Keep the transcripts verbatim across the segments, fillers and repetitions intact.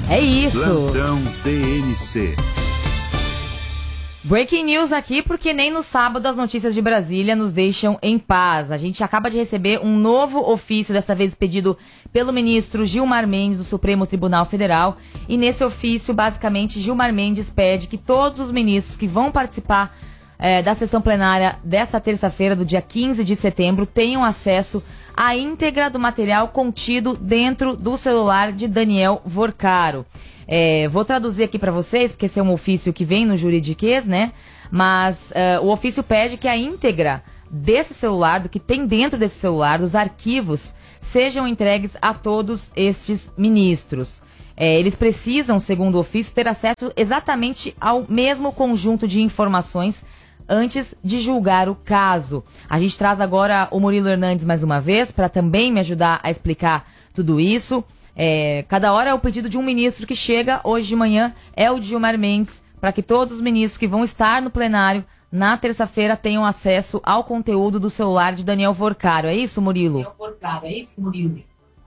É isso. Plantão T N C. Breaking news aqui, porque nem no sábado as notícias de Brasília nos deixam em paz. A gente acaba de receber um novo ofício, dessa vez pedido pelo ministro Gilmar Mendes do Supremo Tribunal Federal. E nesse ofício, basicamente, Gilmar Mendes pede que todos os ministros que vão participar é, da sessão plenária desta terça-feira, do dia quinze de setembro, tenham acesso à íntegra do material contido dentro do celular de Daniel Vorcaro. É, vou traduzir aqui para vocês, porque esse é um ofício que vem no juridiquês, né? Mas uh, o ofício pede que a íntegra desse celular, do que tem dentro desse celular, dos arquivos, sejam entregues a todos estes ministros. É, eles precisam, segundo o ofício, ter acesso exatamente ao mesmo conjunto de informações antes de julgar o caso. A gente traz agora o Murilo Hernandes mais uma vez, para também me ajudar a explicar tudo isso. É, cada hora é o pedido de um ministro que chega. Hoje de manhã é o de Gilmar Mendes, para que todos os ministros que vão estar no plenário na terça-feira tenham acesso ao conteúdo do celular de Daniel Vorcaro. É isso, Murilo? Daniel Vorcaro, é isso, Murilo?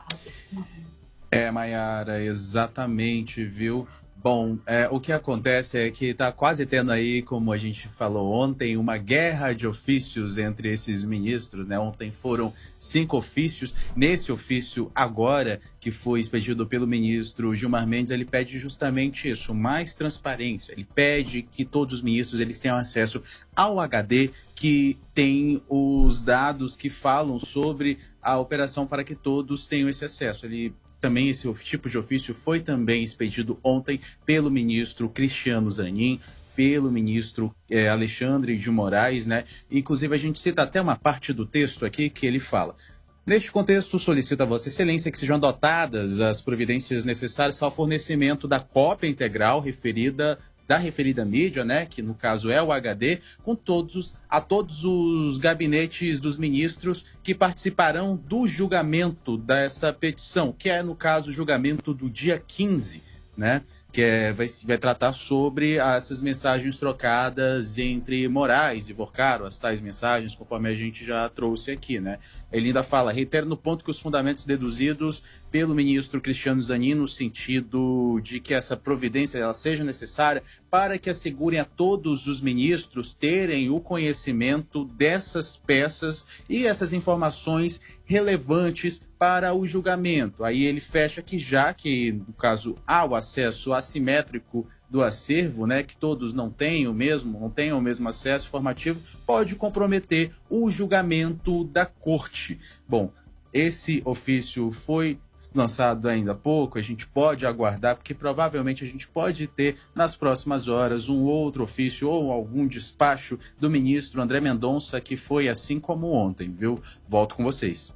É, Maiara, exatamente, viu? Bom, é, o que acontece é que está quase tendo aí, como a gente falou ontem, uma guerra de ofícios entre esses ministros, né? Ontem foram cinco ofícios. Nesse ofício agora, que foi expedido pelo ministro Gilmar Mendes, ele pede justamente isso, mais transparência. Ele pede que todos os ministros eles tenham acesso ao H D que tem os dados que falam sobre a operação para que todos tenham esse acesso. Ele Também esse tipo de ofício foi também expedido ontem pelo ministro Cristiano Zanin, pelo ministro eh, Alexandre de Moraes, né? Inclusive a gente cita até uma parte do texto aqui que ele fala: neste contexto, solicito a Vossa Excelência que sejam adotadas as providências necessárias ao fornecimento da cópia integral referida da referida mídia, né, que no caso é o H D, com todos a todos os gabinetes dos ministros que participarão do julgamento dessa petição, que é, no caso, o julgamento do dia quinze, né, que é, vai, vai tratar sobre essas mensagens trocadas entre Moraes e Vorcaro, as tais mensagens, conforme a gente já trouxe aqui, né. Ele ainda fala: reitero no ponto que os fundamentos deduzidos pelo ministro Cristiano Zanin, no sentido de que essa providência ela seja necessária para que assegurem a todos os ministros terem o conhecimento dessas peças e essas informações relevantes para o julgamento. Aí ele fecha que já que, no caso, há o acesso assimétrico do acervo, né, que todos não têm o mesmo, não tenham o mesmo acesso formativo, pode comprometer o julgamento da corte. Bom, esse ofício foi lançado ainda há pouco, a gente pode aguardar, porque provavelmente a gente pode ter nas próximas horas um outro ofício ou algum despacho do ministro André Mendonça, que foi assim como ontem, viu? Volto com vocês.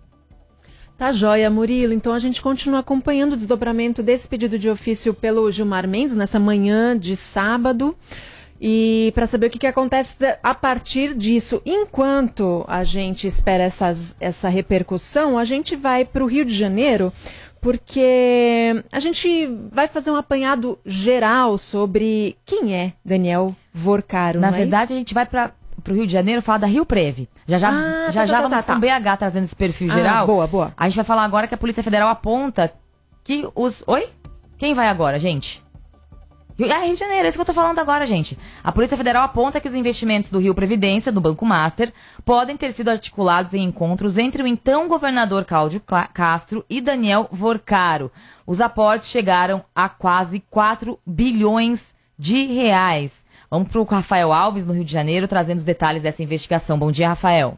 Tá joia, Murilo. Então a gente continua acompanhando o desdobramento desse pedido de ofício pelo Gilmar Mendes nessa manhã de sábado. E para saber o que, que acontece a partir disso, enquanto a gente espera essas, essa repercussão, a gente vai para o Rio de Janeiro, porque a gente vai fazer um apanhado geral sobre quem é Daniel Vorcaro. Na não verdade, é a gente vai para o Rio de Janeiro falar da Rio Prev. Já já, ah, já, tá, já tá, vamos tá, tá. com o B H trazendo esse perfil Ah, geral. boa, boa. A gente vai falar agora que a Polícia Federal aponta que os... Oi? Quem vai agora, gente? Ah, Rio de Janeiro, é isso que eu tô falando agora, gente. A Polícia Federal aponta que os investimentos do Rio Previdência, do Banco Master, podem ter sido articulados em encontros entre o então governador Cláudio Castro e Daniel Vorcaro. Os aportes chegaram a quase quatro bilhões de reais. Vamos pro Rafael Alves, no Rio de Janeiro, trazendo os detalhes dessa investigação. Bom dia, Rafael.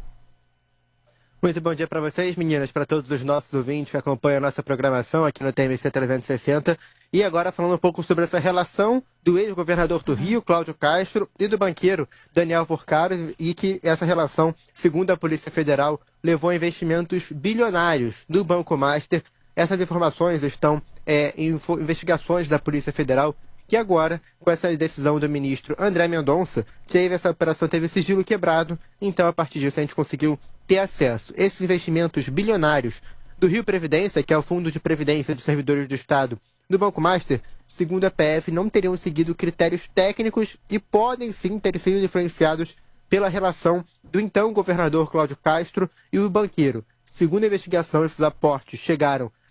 Muito bom dia para vocês, meninas, para todos os nossos ouvintes que acompanham a nossa programação aqui no T M C trezentos e sessenta. E agora falando um pouco sobre essa relação do ex-governador do Rio, Cláudio Castro, e do banqueiro Daniel Vorcaro, e que essa relação, segundo a Polícia Federal, levou a investimentos bilionários do Banco Master. Essas informações estão é, em investigações da Polícia Federal, que agora, com essa decisão do ministro André Mendonça, teve essa operação, teve o sigilo quebrado, então a partir disso a gente conseguiu ter acesso. Esses investimentos bilionários do Rio Previdência, que é o Fundo de Previdência dos Servidores do Estado, do Banco Master, segundo a P F, não teriam seguido critérios técnicos e podem sim ter sido influenciados pela relação do então governador Cláudio Castro e o banqueiro. Segundo a investigação, esses aportes chegaram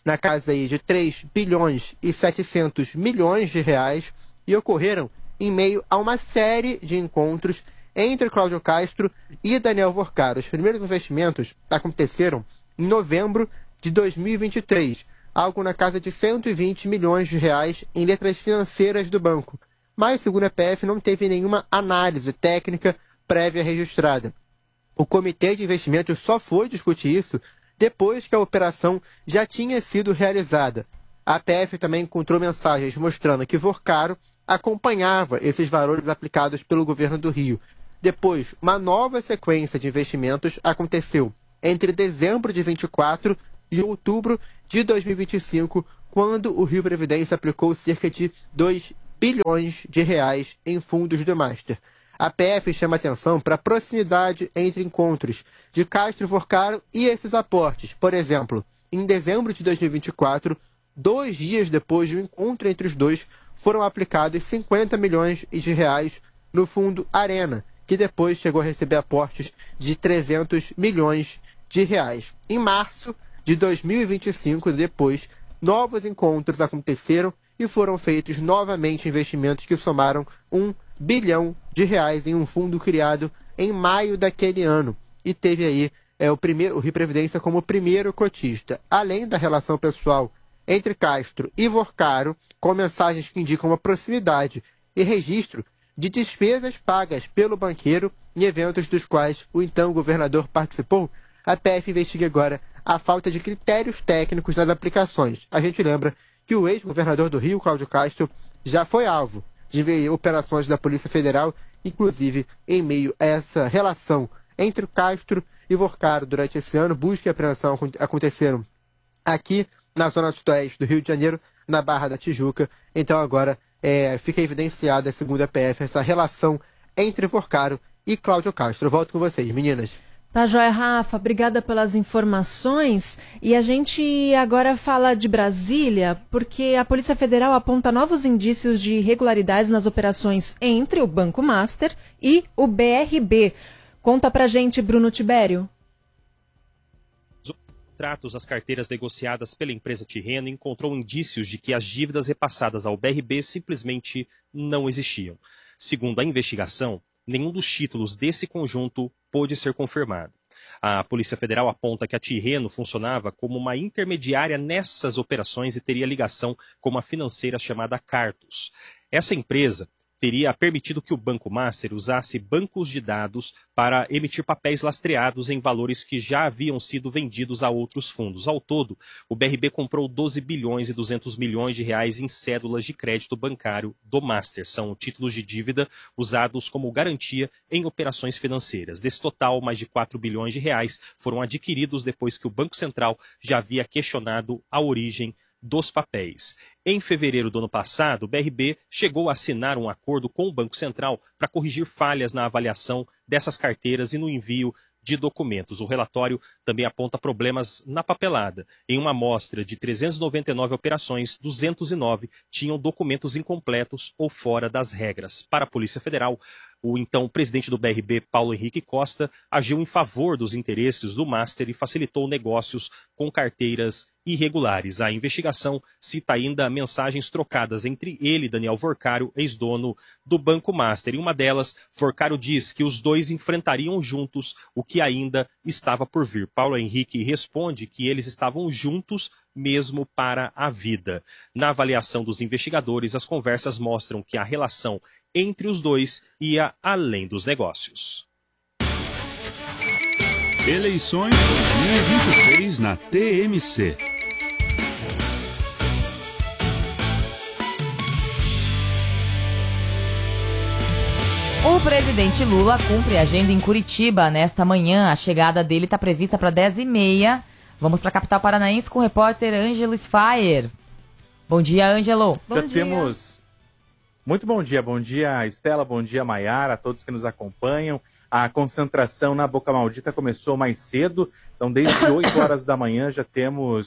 na casa aí de três bilhões e setecentos milhões de reais e ocorreram em meio a uma série de encontros entre Cláudio Castro e Daniel Worcaro. Os primeiros investimentos aconteceram em novembro de dois mil e vinte e três, algo na casa de cento e vinte milhões de reais em letras financeiras do banco. Mas, segundo a E P F, não teve nenhuma análise técnica prévia registrada. O Comitê de Investimentos só foi discutir isso depois que a operação já tinha sido realizada. A A P F também encontrou mensagens mostrando que Worcaro acompanhava esses valores aplicados pelo governo do Rio. Depois, uma nova sequência de investimentos aconteceu entre dezembro de vinte e quatro e outubro de dois mil e vinte e cinco, quando o Rio Previdência aplicou cerca de dois bilhões de reais em fundos do Master. A P F chama atenção para a proximidade entre encontros de Castro e Worcaro e esses aportes. Por exemplo, em dezembro de dois mil e vinte e quatro, dois dias depois do encontro entre os dois, foram aplicados cinquenta milhões de reais no fundo Arena, que depois chegou a receber aportes de trezentos milhões de reais. Em março de dois mil e vinte e cinco, depois, novos encontros aconteceram e foram feitos novamente investimentos que somaram um bilhão de reais em um fundo criado em maio daquele ano. E teve aí é, o, primeiro, o Rio Previdência como primeiro cotista. Além da relação pessoal entre Castro e Worcaro, com mensagens que indicam uma proximidade e registro de despesas pagas pelo banqueiro em eventos dos quais o então governador participou, a P F investiga agora a falta de critérios técnicos nas aplicações. A gente lembra que o ex-governador do Rio, Cláudio Castro, já foi alvo de operações da Polícia Federal, inclusive em meio a essa relação entre Castro e Worcaro durante esse ano. Busca e apreensão aconteceram aqui na zona sudoeste do Rio de Janeiro, na Barra da Tijuca. Então agora é, fica evidenciada, segundo a P F, essa relação entre Worcaro e Cláudio Castro. Eu volto com vocês, meninas. Tá joia, Rafa. Obrigada pelas informações. E a gente agora fala de Brasília, porque a Polícia Federal aponta novos indícios de irregularidades nas operações entre o Banco Master e o B R B. Conta pra gente, Bruno Tibério. Tratos às carteiras negociadas pela empresa Tirreno encontrou indícios de que as dívidas repassadas ao B R B simplesmente não existiam. Segundo a investigação, nenhum dos títulos desse conjunto pôde ser confirmado. A Polícia Federal aponta que a Tirreno funcionava como uma intermediária nessas operações e teria ligação com uma financeira chamada Cartus. Essa empresa teria permitido que o Banco Master usasse bancos de dados para emitir papéis lastreados em valores que já haviam sido vendidos a outros fundos. Ao todo, o B R B comprou doze bilhões e duzentos milhões de reais em cédulas de crédito bancário do Master. São títulos de dívida usados como garantia em operações financeiras. Desse total, mais de quatro bilhões de reais foram adquiridos depois que o Banco Central já havia questionado a origem dos papéis. Em fevereiro do ano passado, o B R B chegou a assinar um acordo com o Banco Central para corrigir falhas na avaliação dessas carteiras e no envio de documentos. O relatório também aponta problemas na papelada. Em uma amostra de trezentas e noventa e nove operações, duzentos e nove tinham documentos incompletos ou fora das regras. Para a Polícia Federal, o então presidente do B R B, Paulo Henrique Costa, agiu em favor dos interesses do Master e facilitou negócios com carteiras irregulares. A investigação cita ainda mensagens trocadas entre ele e Daniel Worcaro, ex-dono do Banco Master. Em uma delas, Worcaro diz que os dois enfrentariam juntos o que ainda estava por vir. Paulo Henrique responde que eles estavam juntos mesmo para a vida. Na avaliação dos investigadores, as conversas mostram que a relação entre os dois ia além dos negócios. Eleições dois mil e vinte e seis na T M C. O presidente Lula cumpre agenda em Curitiba nesta manhã. A chegada dele está prevista para dez e meia. Vamos para a capital paranaense com o repórter Ângelo Sfayer. Bom dia, Ângelo. Já Bom dia. temos... Muito bom dia. Bom dia, Estela. Bom dia, Maiara, a todos que nos acompanham. A concentração na Boca Maldita começou mais cedo. Então, desde oito horas da manhã já temos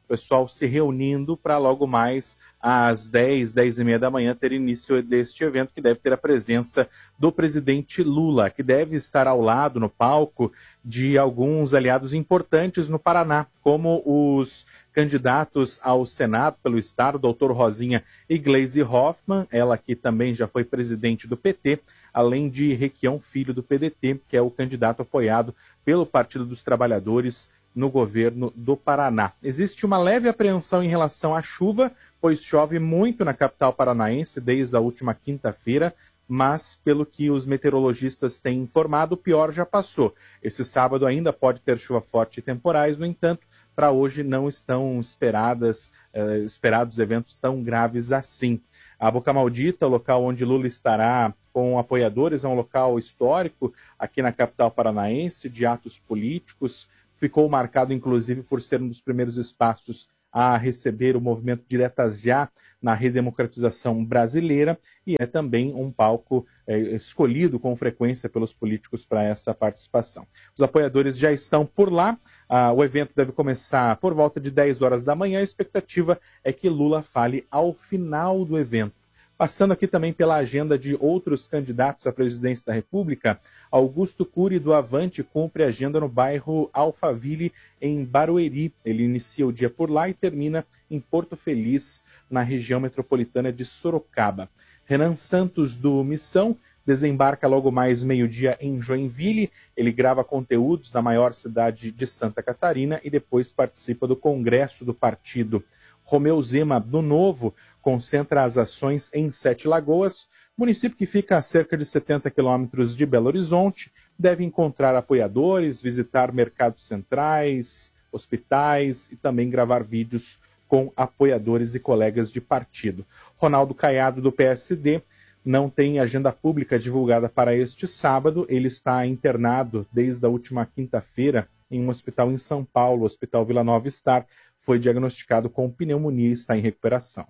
o pessoal se reunindo para logo mais às dez, dez e meia da manhã ter início deste evento, que deve ter a presença do presidente Lula, que deve estar ao lado, no palco, de alguns aliados importantes no Paraná, como os candidatos ao Senado pelo Estado, doutor Rosinha e Gleisi Hoffmann, ela que também já foi presidente do P T, além de Requião Filho do P D T, que é o candidato apoiado pelo Partido dos Trabalhadores no governo do Paraná. Existe uma leve apreensão em relação à chuva, pois chove muito na capital paranaense desde a última quinta-feira, mas pelo que os meteorologistas têm informado, o pior já passou. Esse sábado ainda pode ter chuva forte e temporais, no entanto, para hoje não estão esperadas, eh, esperados eventos tão graves assim. A Boca Maldita, o local onde Lula estará com apoiadores, é um local histórico aqui na capital paranaense, de atos políticos. Ficou marcado, inclusive, por ser um dos primeiros espaços a receber o movimento Diretas Já na redemocratização brasileira e é também um palco é, escolhido com frequência pelos políticos para essa participação. Os apoiadores já estão por lá, ah, o evento deve começar por volta de dez horas da manhã, a expectativa é que Lula fale ao final do evento. Passando aqui também pela agenda de outros candidatos à presidência da República, Augusto Cury do Avante cumpre agenda no bairro Alphaville, em Barueri. Ele inicia o dia por lá e termina em Porto Feliz, na região metropolitana de Sorocaba. Renan Santos do Missão desembarca logo mais meio-dia em Joinville. Ele grava conteúdos na maior cidade de Santa Catarina e depois participa do congresso do partido. Romeu Zema do Novo concentra as ações em Sete Lagoas, município que fica a cerca de setenta quilômetros de Belo Horizonte, deve encontrar apoiadores, visitar mercados centrais, hospitais e também gravar vídeos com apoiadores e colegas de partido. Ronaldo Caiado do P S D não tem agenda pública divulgada para este sábado, ele está internado desde a última quinta-feira em um hospital em São Paulo, o Hospital Vila Nova Star, foi diagnosticado com pneumonia e está em recuperação.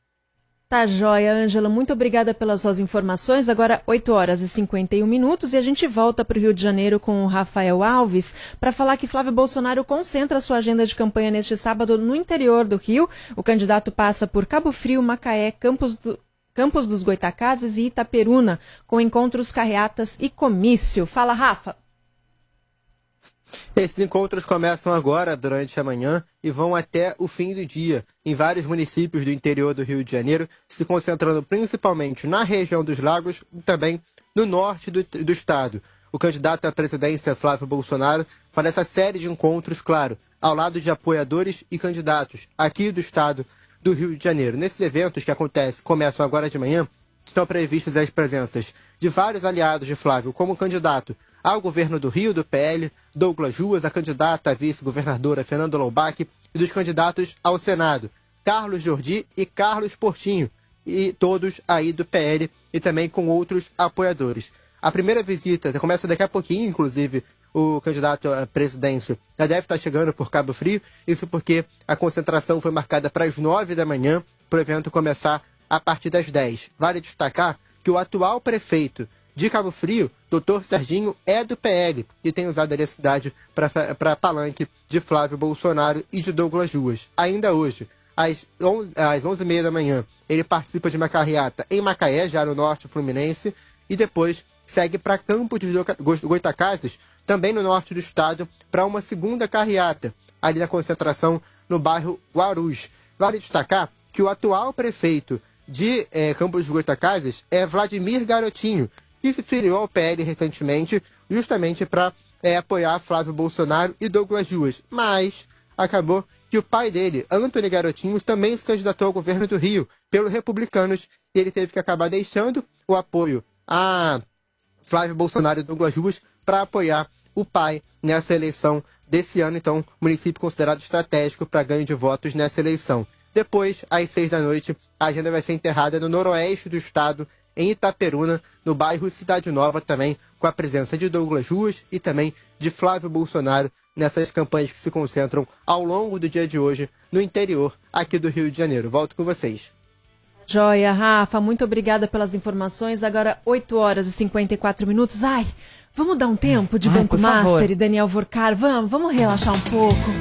Tá joia, Ângela. Muito obrigada pelas suas informações. Agora, oito horas e cinquenta e um minutos e a gente volta para o Rio de Janeiro com o Rafael Alves para falar que Flávio Bolsonaro concentra sua agenda de campanha neste sábado no interior do Rio. O candidato passa por Cabo Frio, Macaé, Campos do... Campos dos Goitacazes e Itaperuna, com encontros, carreatas e comício. Fala, Rafa. Esses encontros começam agora, durante a manhã, e vão até o fim do dia, em vários municípios do interior do Rio de Janeiro, se concentrando principalmente na região dos Lagos e também no norte do, do estado. O candidato à presidência, Flávio Bolsonaro, faz essa série de encontros, claro, ao lado de apoiadores e candidatos aqui do estado do Rio de Janeiro. Nesses eventos que acontecem, começam agora de manhã, estão previstas as presenças de vários aliados de Flávio como candidato ao governo do Rio, do P L, Douglas Ruas, a candidata a vice-governadora Fernanda Loubach, e dos candidatos ao Senado, Carlos Jordi e Carlos Portinho, e todos aí do P L e também com outros apoiadores. A primeira visita começa daqui a pouquinho, inclusive o candidato à presidência já deve estar chegando por Cabo Frio, isso porque a concentração foi marcada para as nove da manhã, para o evento começar a partir das dez. Vale destacar que o atual prefeito de Cabo Frio, doutor Serginho, é do P L e tem usado a cidade para palanque de Flávio Bolsonaro e de Douglas Ruas. Ainda hoje, às onze e meia da manhã, ele participa de uma carreata em Macaé, já no norte fluminense, e depois segue para Campos dos Goitacazes, também no norte do estado, para uma segunda carreata, ali na concentração no bairro Guarus. Vale destacar que o atual prefeito de eh, Campos dos Goitacazes é Vladimir Garotinho, que se filiou ao P L recentemente, justamente para é, apoiar Flávio Bolsonaro e Douglas Ruas. Mas acabou que o pai dele, Antony Garotinho, também se candidatou ao governo do Rio pelos republicanos e ele teve que acabar deixando o apoio a Flávio Bolsonaro e Douglas Ruas para apoiar o pai nessa eleição desse ano. Então, município considerado estratégico para ganho de votos nessa eleição. Depois, às seis da noite, a agenda vai ser enterrada no noroeste do estado, em Itaperuna, no bairro Cidade Nova, também com a presença de Douglas Ruas e também de Flávio Bolsonaro nessas campanhas que se concentram ao longo do dia de hoje no interior aqui do Rio de Janeiro. Volto com vocês. Joia, Rafa, muito obrigada pelas informações. Agora oito horas e cinquenta e quatro minutos. Ai, vamos dar um tempo de Ai, Banco por Master favor. e Daniel Vorcar? Vamos, vamos relaxar um pouco.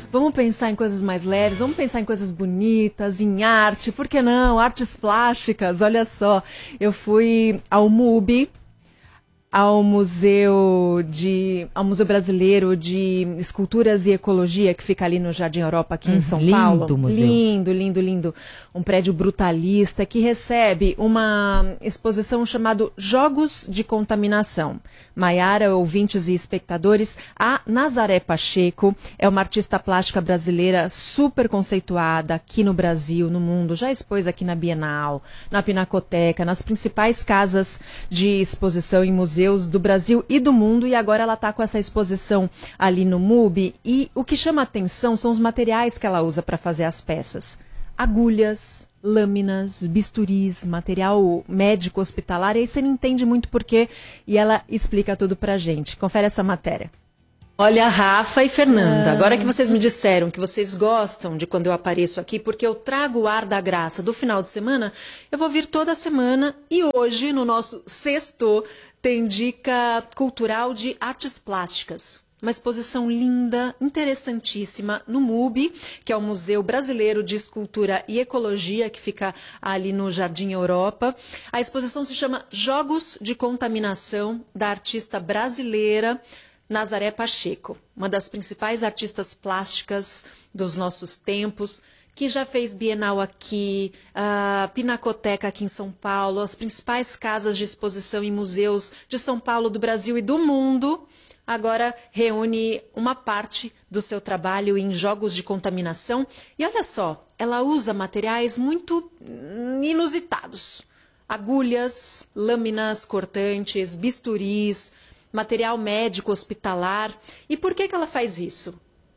Vamos pensar em coisas mais leves, vamos pensar em coisas bonitas, em arte, por que não? Artes plásticas, olha só. Eu fui ao MUBI, ao Museu de ao Museu Brasileiro de Esculturas e Ecologia, que fica ali no Jardim Europa, aqui hum, em São lindo Paulo. Museu. Lindo, lindo, lindo. Um prédio brutalista que recebe uma exposição chamada Jogos de Contaminação. Maiara, ouvintes e espectadores, a Nazaré Pacheco é uma artista plástica brasileira super conceituada aqui no Brasil, no mundo. Já expôs aqui na Bienal, na Pinacoteca, nas principais casas de exposição e museus do Brasil e do mundo, e agora ela está com essa exposição ali no MUBI, e o que chama atenção são os materiais que ela usa para fazer as peças. Agulhas, lâminas, bisturis, material médico hospitalar, e aí você não entende muito porquê, e ela explica tudo pra gente. Confere essa matéria. Olha, Rafa e Fernanda, agora que vocês me disseram que vocês gostam de quando eu apareço aqui, porque eu trago o ar da graça do final de semana, eu vou vir toda semana, e hoje, no nosso sexto, tem dica cultural de artes plásticas. Uma exposição linda, interessantíssima, no MUBI, que é o Museu Brasileiro de Escultura e Ecologia, que fica ali no Jardim Europa. A exposição se chama Jogos de Contaminação, da artista brasileira Nazaré Pacheco, uma das principais artistas plásticas dos nossos tempos, que já fez Bienal aqui, a Pinacoteca aqui em São Paulo, as principais casas de exposição e museus de São Paulo, do Brasil e do mundo. Agora reúne uma parte do seu trabalho em Jogos de Contaminação. E olha só, ela usa materiais muito inusitados. Agulhas, lâminas cortantes, bisturis, material médico hospitalar. E por que que ela faz isso?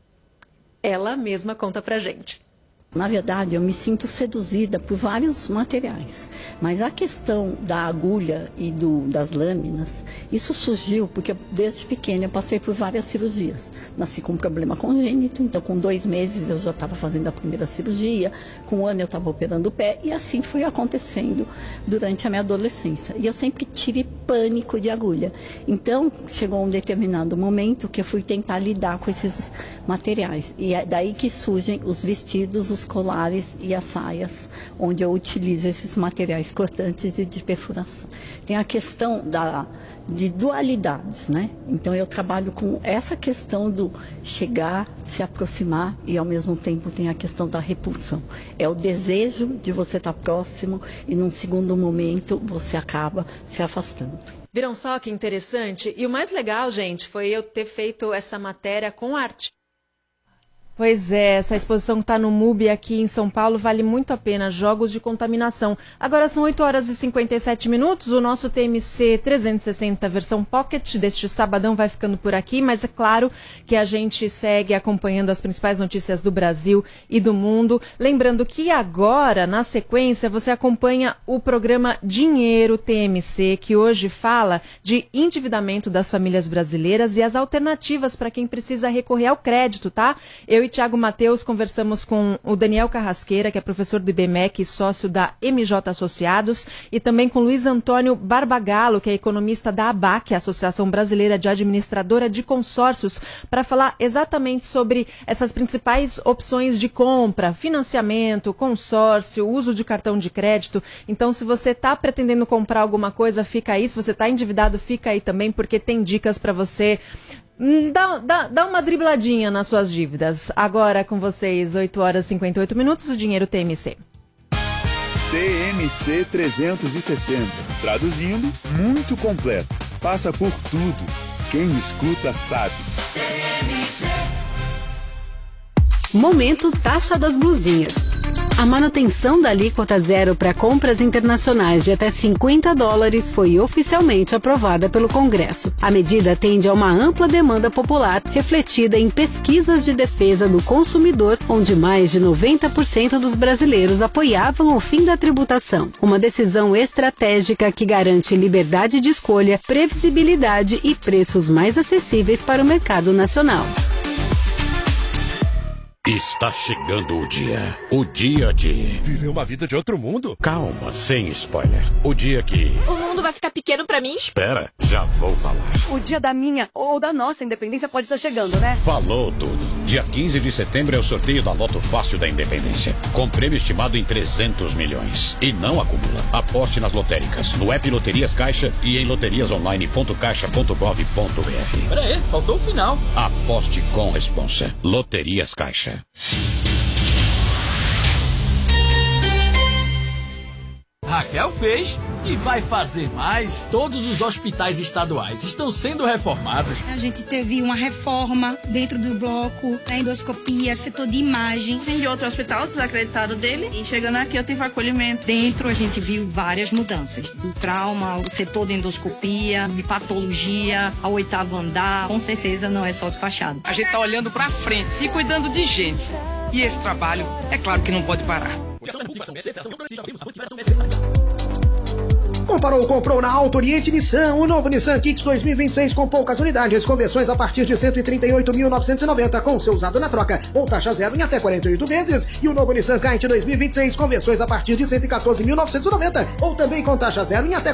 Ela mesma conta pra gente. Na verdade, eu me sinto seduzida por vários materiais, mas a questão da agulha e do, das lâminas, isso surgiu porque eu, desde pequena eu passei por várias cirurgias. Nasci com um problema congênito, então com dois meses eu já estava fazendo a primeira cirurgia, com um ano eu estava operando o pé, e assim foi acontecendo durante a minha adolescência. E eu sempre tive pânico de agulha. Então, chegou um determinado momento que eu fui tentar lidar com esses materiais. E é daí que surgem os vestidos, os colares e as saias, onde eu utilizo esses materiais cortantes e de perfuração. Tem a questão da, de dualidades, né? Então eu trabalho com essa questão do chegar, se aproximar, e ao mesmo tempo tem a questão da repulsão. É o desejo de você estar próximo e num segundo momento você acaba se afastando. Viram só que interessante? E o mais legal, gente, foi eu ter feito essa matéria com arte. Pois é, essa exposição que está no MUBI aqui em São Paulo vale muito a pena, Jogos de Contaminação. Agora são oito horas e cinquenta e sete minutos, o nosso T M C trezentos e sessenta versão Pocket deste sabadão vai ficando por aqui, mas é claro que a gente segue acompanhando as principais notícias do Brasil e do mundo. Lembrando que agora, na sequência, você acompanha o programa Dinheiro T M C, que hoje fala de endividamento das famílias brasileiras e as alternativas para quem precisa recorrer ao crédito, tá? Eu e Tiago Mateus conversamos com o Daniel Carrasqueira, que é professor do I B M E C e sócio da M J Associados, e também com Luiz Antônio Barbagallo, que é economista da ABAC, a Associação Brasileira de Administradora de Consórcios, para falar exatamente sobre essas principais opções de compra, financiamento, consórcio, uso de cartão de crédito. Então, se você está pretendendo comprar alguma coisa, fica aí. Se você está endividado, fica aí também, porque tem dicas para você. Dá, dá, dá uma dribladinha nas suas dívidas. Agora com vocês, oito horas e cinquenta e oito minutos, o Dinheiro T M C. T M C trezentos e sessenta. Traduzindo, muito completo. Passa por tudo. Quem escuta sabe. Momento Taxa das Blusinhas. A manutenção da alíquota zero para compras internacionais de até cinquenta dólares foi oficialmente aprovada pelo Congresso. A medida atende a uma ampla demanda popular, refletida em pesquisas de defesa do consumidor, onde mais de noventa por cento dos brasileiros apoiavam o fim da tributação. Uma decisão estratégica que garante liberdade de escolha, previsibilidade e preços mais acessíveis para o mercado nacional. Está chegando o dia. O dia de... viver uma vida de outro mundo? Calma, sem spoiler. O dia que... o mundo vai ficar pequeno pra mim? Espera, já vou falar. O dia da minha ou da nossa independência pode estar chegando, né? Falou tudo. Dia quinze de setembro é o sorteio da Loto Fácil da Independência, com prêmio estimado em trezentos milhões. E não acumula. Aposte nas lotéricas, no app Loterias Caixa e em loterias online ponto caixa ponto gov ponto br. Pera aí, faltou o final. Aposte com responsa. Loterias Caixa. Raquel fez e vai fazer mais. Todos os hospitais estaduais estão sendo reformados. A gente teve uma reforma dentro do bloco, da endoscopia, setor de imagem. Vim de outro hospital desacreditado dele e chegando aqui eu tive acolhimento. Dentro a gente viu várias mudanças. Do trauma, o setor de endoscopia, de patologia, ao oitavo andar. Com certeza não é só de fachada. A gente tá olhando pra frente e cuidando de gente. E esse trabalho, é claro que não pode parar. Comparou, comprou na Auto Oriente Nissan, o novo Nissan Kicks dois mil e vinte e seis com poucas unidades, conversões a partir de cento e trinta e oito mil novecentos e noventa com seu usado na troca, ou taxa zero em até quarenta e oito vezes, e o novo Nissan Kite dois mil e vinte e seis conversões a partir de cento e quatorze mil novecentos e noventa, ou também com taxa zero em até